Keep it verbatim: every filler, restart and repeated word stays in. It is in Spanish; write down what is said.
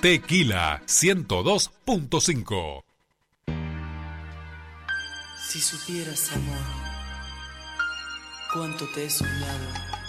Tequila ciento dos punto cinco. Si supieras, amor, cuánto te he soñado.